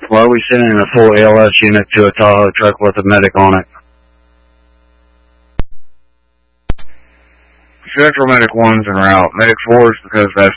Why are we sending a full ALS unit to a Tahoe truck with a medic on it? Central Medic 1's en route. Medic 4's because that's